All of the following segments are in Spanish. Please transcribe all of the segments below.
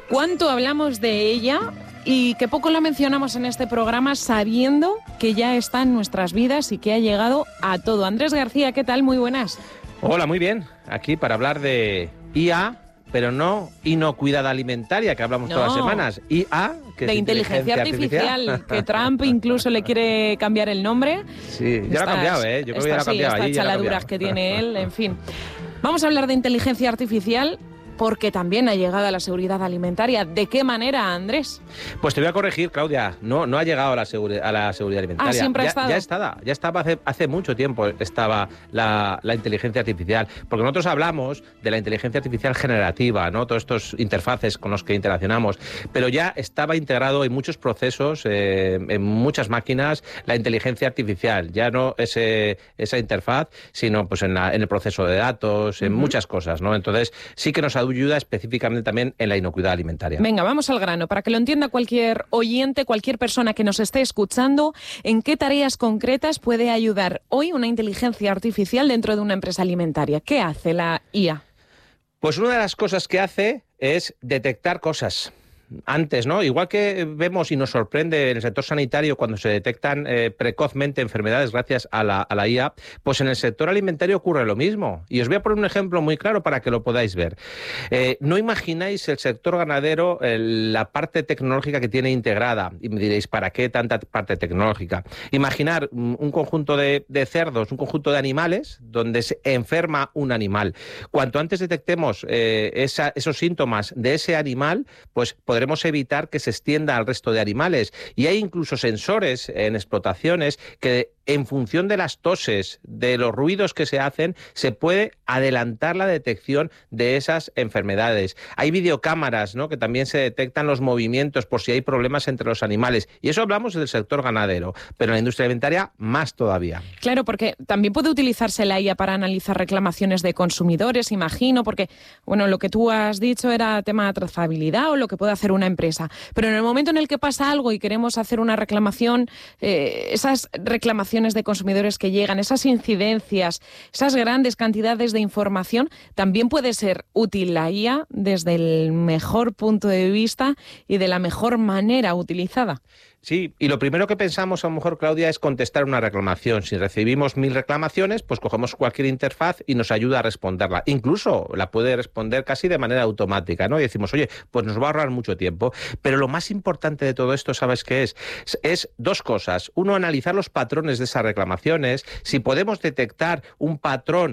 ¿Cuánto hablamos de ella y qué poco la mencionamos en este programa sabiendo que ya está en nuestras vidas y que ha llegado a todo? Andrés García, ¿qué tal? Muy buenas. Hola, muy bien. Aquí para hablar de IA, pero no inocuidad alimentaria, que hablamos todas las semanas. IA, que de es inteligencia artificial, que Trump incluso le quiere cambiar el nombre. Sí, ya lo ha cambiado, ¿eh? Yo creo que ya lo ha cambiado. Estas chaladuras que tiene él, en fin. Vamos a hablar de inteligencia artificial, porque también ha llegado a la seguridad alimentaria. ¿De qué manera, Andrés? Pues te voy a corregir, Claudia. No ha llegado a la seguridad alimentaria. Ah, siempre ha estado. Ya estaba hace mucho tiempo estaba la inteligencia artificial. Porque nosotros hablamos de la inteligencia artificial generativa, ¿no? Todos estos interfaces con los que interaccionamos. Pero ya estaba integrado en muchos procesos, en muchas máquinas, la inteligencia artificial. Ya no esa interfaz, sino pues en el proceso de datos, en muchas cosas, ¿no? Entonces sí que nos ayuda específicamente también en la inocuidad alimentaria. Venga, vamos al grano, para que lo entienda cualquier oyente, cualquier persona que nos esté escuchando, ¿en qué tareas concretas puede ayudar hoy una inteligencia artificial dentro de una empresa alimentaria? ¿Qué hace la IA? Pues una de las cosas que hace es detectar cosas. Antes, ¿no? Igual que vemos y nos sorprende en el sector sanitario cuando se detectan precozmente enfermedades gracias a la IA, pues en el sector alimentario ocurre lo mismo. Y os voy a poner un ejemplo muy claro para que lo podáis ver. No imagináis el sector ganadero, la parte tecnológica que tiene integrada. Y me diréis, ¿para qué tanta parte tecnológica? Imaginar un conjunto de cerdos, un conjunto de animales donde se enferma un animal. Cuanto antes detectemos esos síntomas de ese animal, pues podremos evitar que se extienda al resto de animales. Y hay incluso sensores en explotaciones que, en función de las toses, de los ruidos que se hacen, se puede adelantar la detección de esas enfermedades. Hay videocámaras, ¿no?, que también se detectan los movimientos por si hay problemas entre los animales. Y eso hablamos del sector ganadero, pero en la industria alimentaria más todavía. Claro, porque también puede utilizarse la IA para analizar reclamaciones de consumidores, imagino, porque, bueno, lo que tú has dicho era tema de trazabilidad o lo que puede hacer una empresa. Pero en el momento en el que pasa algo y queremos hacer una reclamación, esas reclamaciones de consumidores que llegan, esas incidencias, esas grandes cantidades de información, también puede ser útil la IA desde el mejor punto de vista y de la mejor manera utilizada. Sí, y lo primero que pensamos a lo mejor, Claudia, es contestar una reclamación. Si recibimos 1000 reclamaciones, pues cogemos cualquier interfaz y nos ayuda a responderla. Incluso la puede responder casi de manera automática, ¿no? Y decimos, oye, pues nos va a ahorrar mucho tiempo. Pero lo más importante de todo esto, ¿sabes qué es? Es dos cosas. Uno, analizar los patrones de esas reclamaciones. Si podemos detectar un patrón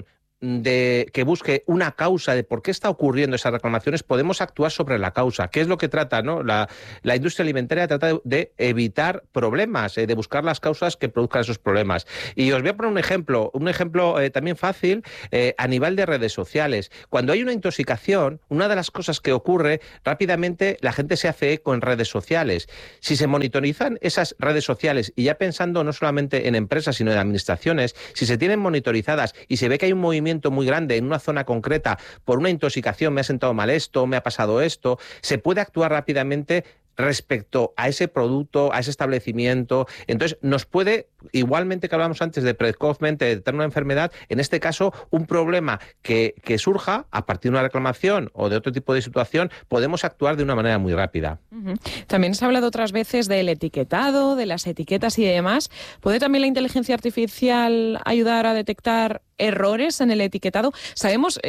que busque una causa de por qué está ocurriendo esas reclamaciones, podemos actuar sobre la causa. ¿Qué es lo que trata, ¿no? La industria alimentaria trata de evitar problemas, de buscar las causas que produzcan esos problemas. Y os voy a poner un ejemplo también fácil a nivel de redes sociales. Cuando hay una intoxicación, una de las cosas que ocurre rápidamente, la gente se hace eco en redes sociales. Si se monitorizan esas redes sociales, y ya pensando no solamente en empresas, sino en administraciones, si se tienen monitorizadas y se ve que hay un movimiento muy grande en una zona concreta por una intoxicación, me ha sentado mal esto, me ha pasado esto, se puede actuar rápidamente respecto a ese producto, a ese establecimiento. Entonces, nos puede, igualmente que hablamos antes de precozmente detectar una enfermedad, en este caso, un problema que surja a partir de una reclamación o de otro tipo de situación, podemos actuar de una manera muy rápida. También se ha hablado otras veces del etiquetado, de las etiquetas y demás. ¿Puede también la inteligencia artificial ayudar a detectar errores en el etiquetado? Sabemos,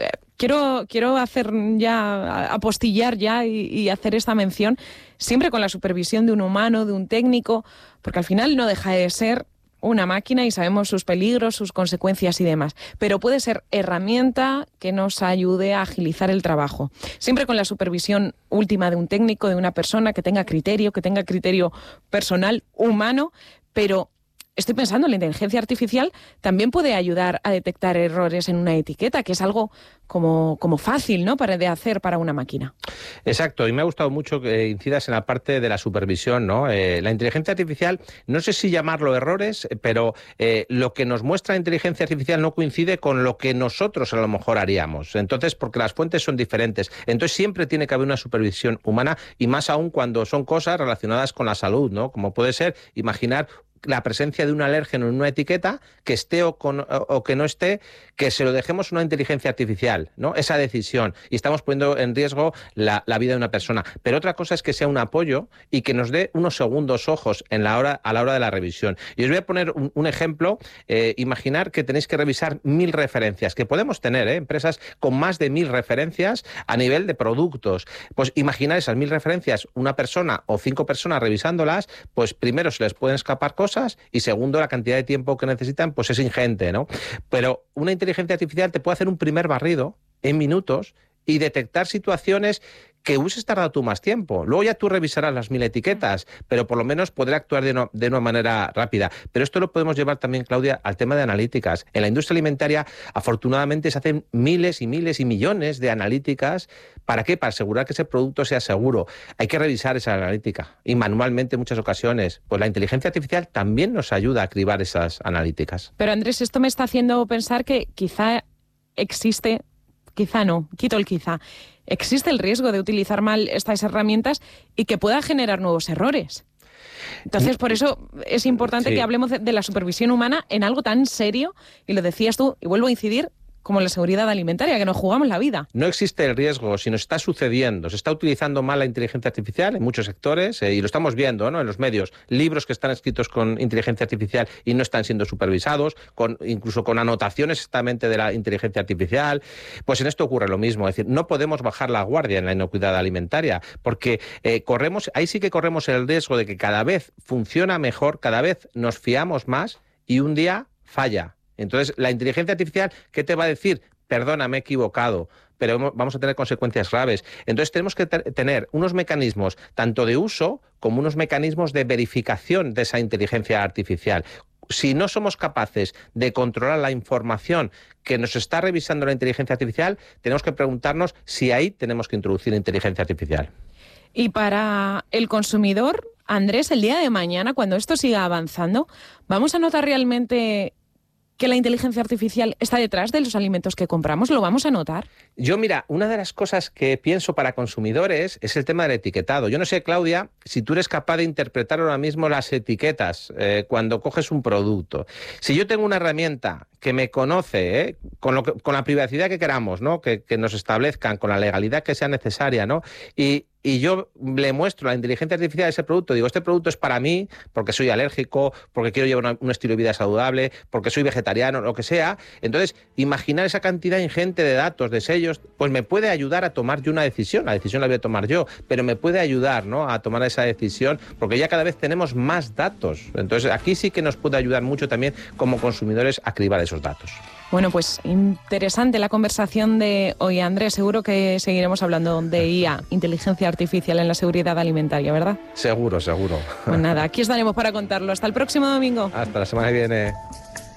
quiero hacer ya, apostillar ya y hacer esta mención, siempre con la supervisión de un humano, de un técnico, porque al final no deja de ser una máquina y sabemos sus peligros, sus consecuencias y demás, pero puede ser herramienta que nos ayude a agilizar el trabajo. Siempre con la supervisión última de un técnico, de una persona que tenga criterio personal, humano, pero estoy pensando, la inteligencia artificial también puede ayudar a detectar errores en una etiqueta, que es algo como fácil, ¿no?, de hacer para una máquina. Exacto, y me ha gustado mucho que incidas en la parte de la supervisión, ¿no? La inteligencia artificial, no sé si llamarlo errores, pero lo que nos muestra la inteligencia artificial no coincide con lo que nosotros a lo mejor haríamos. Entonces, porque las fuentes son diferentes. Entonces, siempre tiene que haber una supervisión humana, y más aún cuando son cosas relacionadas con la salud, ¿no? Como puede ser, imaginar la presencia de un alérgeno en una etiqueta, que esté o que no esté, que se lo dejemos a una inteligencia artificial, ¿no? Esa decisión. Y estamos poniendo en riesgo la vida de una persona. Pero otra cosa es que sea un apoyo y que nos dé unos segundos ojos a la hora de la revisión. Y os voy a poner un ejemplo. Imaginar que tenéis que revisar 1000 referencias, que podemos tener, empresas con más de 1000 referencias a nivel de productos. Pues imaginar esas 1000 referencias, una persona o 5 personas revisándolas, pues primero se les pueden escapar cosas y segundo, la cantidad de tiempo que necesitan pues es ingente, ¿no? Pero una inteligencia artificial te puede hacer un primer barrido en minutos y detectar situaciones que hubieses tardado tú más tiempo. Luego ya tú revisarás las 1000 etiquetas, pero por lo menos podrá actuar de una manera rápida. Pero esto lo podemos llevar también, Claudia, al tema de analíticas. En la industria alimentaria, afortunadamente, se hacen miles y miles y millones de analíticas. ¿Para qué? Para asegurar que ese producto sea seguro. Hay que revisar esa analítica. Y manualmente, en muchas ocasiones, pues la inteligencia artificial también nos ayuda a cribar esas analíticas. Pero, Andrés, esto me está haciendo pensar que quizá existe... Quizá no, quito el quizá. Existe el riesgo de utilizar mal estas herramientas y que pueda generar nuevos errores. Entonces, por eso es importante que hablemos de la supervisión humana en algo tan serio, y lo decías tú, y vuelvo a incidir, como la seguridad alimentaria, que nos jugamos la vida. No existe el riesgo, si nos está sucediendo, se está utilizando mal la inteligencia artificial en muchos sectores, y lo estamos viendo, ¿no?, en los medios, libros que están escritos con inteligencia artificial y no están siendo supervisados, incluso con anotaciones exactamente de la inteligencia artificial. Pues en esto ocurre lo mismo, es decir, no podemos bajar la guardia en la inocuidad alimentaria, porque ahí sí que corremos el riesgo de que cada vez funciona mejor, cada vez nos fiamos más y un día falla. Entonces, la inteligencia artificial, ¿qué te va a decir? Perdona, me he equivocado, pero vamos a tener consecuencias graves. Entonces, tenemos que tener unos mecanismos tanto de uso como unos mecanismos de verificación de esa inteligencia artificial. Si no somos capaces de controlar la información que nos está revisando la inteligencia artificial, tenemos que preguntarnos si ahí tenemos que introducir inteligencia artificial. Y para el consumidor, Andrés, el día de mañana, cuando esto siga avanzando, ¿vamos a notar realmente que la inteligencia artificial está detrás de los alimentos que compramos? ¿Lo vamos a notar? Yo, mira, una de las cosas que pienso para consumidores es el tema del etiquetado. Yo no sé, Claudia, si tú eres capaz de interpretar ahora mismo las etiquetas cuando coges un producto. Si yo tengo una herramienta que me conoce, con la privacidad que queramos, ¿no?, que nos establezcan, con la legalidad que sea necesaria, ¿no?, y yo le muestro a la inteligencia artificial ese producto, digo, este producto es para mí porque soy alérgico, porque quiero llevar un estilo de vida saludable, porque soy vegetariano, lo que sea. Entonces, imaginar esa cantidad ingente de datos, de sellos, pues me puede ayudar a tomar yo una decisión. La decisión la voy a tomar yo, pero me puede ayudar, ¿no?, a tomar esa decisión, porque ya cada vez tenemos más datos. Entonces, aquí sí que nos puede ayudar mucho también como consumidores a cribar esos datos. Bueno, pues interesante la conversación de hoy, Andrés. Seguro que seguiremos hablando de IA, inteligencia artificial en la seguridad alimentaria, ¿verdad? Seguro, seguro. Pues nada, aquí estaremos para contarlo. Hasta el próximo domingo. Hasta la semana que viene.